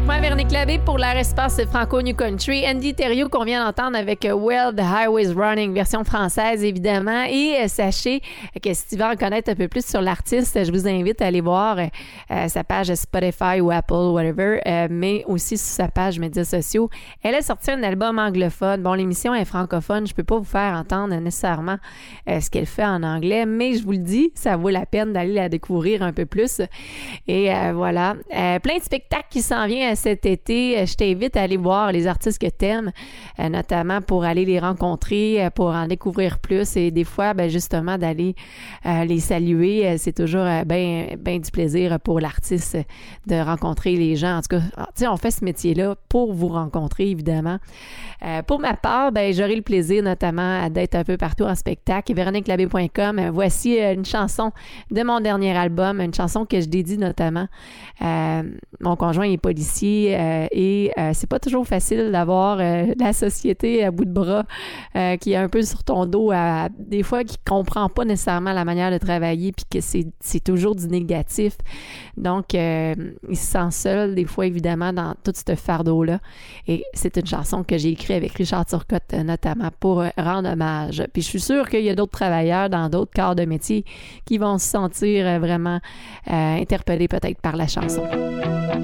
moi, Véronique Labbé, pour leur espace Franco New Country. Andy Thériault qu'on vient d'entendre avec Well, the Highway's Running, version française, évidemment. Et sachez que si tu veux en connaître un peu plus sur l'artiste, je vous invite à aller voir sa page Spotify ou Apple, whatever, mais aussi sur sa page médias sociaux. Elle a sorti un album anglophone. Bon, l'émission est francophone. Je peux pas vous faire entendre nécessairement ce qu'elle fait en anglais, mais je vous le dis, ça vaut la peine d'aller la découvrir un peu plus. Et voilà. Plein de spectacles qui s'en viennent cet été. Je t'invite à aller voir les artistes que t'aimes, notamment pour aller les rencontrer, pour en découvrir plus et des fois, ben justement, d'aller les saluer. C'est toujours ben du plaisir pour l'artiste de rencontrer les gens. En tout cas, tu sais, on fait ce métier-là pour vous rencontrer, évidemment. Pour ma part, ben j'aurai le plaisir notamment d'être un peu partout en spectacle. VéroniqueLabbé.com. Voici une chanson de mon dernier album, une chanson que je dédie notamment. Mon conjoint est policier et c'est pas toujours facile d'avoir la société à bout de bras qui est un peu sur ton dos, des fois qui comprend pas nécessairement la manière de travailler puis que c'est toujours du négatif. Donc, il se sent seul des fois, évidemment, dans tout ce fardeau-là. Et c'est une chanson que j'ai écrite avec Richard Turcotte, notamment pour rendre hommage. Puis je suis sûre qu'il y a d'autres travailleurs dans d'autres corps de métier qui vont se sentir vraiment interpellés peut-être par la chanson.